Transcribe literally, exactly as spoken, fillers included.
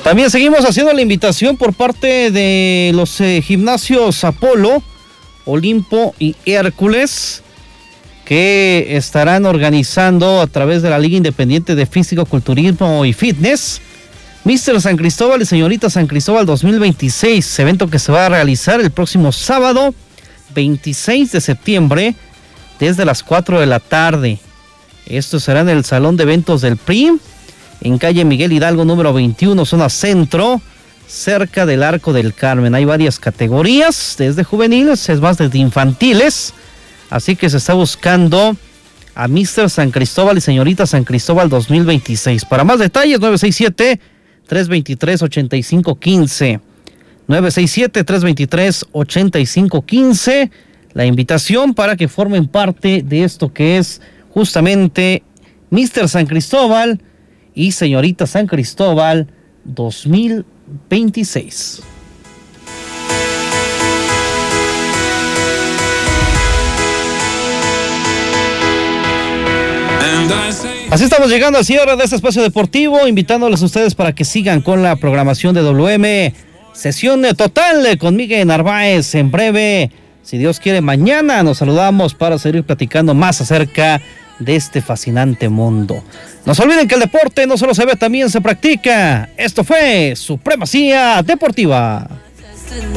También seguimos haciendo la invitación por parte de los eh, gimnasios Apolo, Olimpo y Hércules, que estarán organizando a través de la Liga Independiente de Físico, Culturismo y Fitness míster San Cristóbal y Señorita San Cristóbal dos mil veintiséis, evento que se va a realizar el próximo sábado veintiséis de septiembre desde las cuatro de la tarde. Esto será en el Salón de Eventos del P R I, en calle Miguel Hidalgo número veintiuno, zona centro, cerca del Arco del Carmen. Hay varias categorías, desde juveniles, es más desde infantiles, así que se está buscando a míster San Cristóbal y Señorita San Cristóbal dos mil veintiséis. Para más detalles, nueve seis siete, tres dos tres, ocho cinco uno cinco. nueve seis siete, tres dos tres, ocho cinco uno cinco. La invitación para que formen parte de esto que es justamente míster San Cristóbal y Señorita San Cristóbal dos mil veintiséis. Así estamos llegando al cierre de este espacio deportivo, invitándoles a ustedes para que sigan con la programación de W M. Sesión total con Miguel Narváez en breve. Si Dios quiere, mañana nos saludamos para seguir platicando más acerca de este fascinante mundo. No se olviden que el deporte no solo se ve, también se practica. Esto fue Supremacía Deportiva.